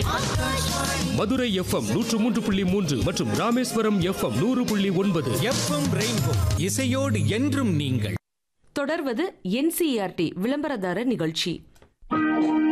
Madurai FM 103.3 மற்றும் Rameswaram FM 100.9. FM rainbow இசையோடு என்றும் நீங்கள். தொடர்வது NCERT விளம்பரதார நிகழ்ச்சி.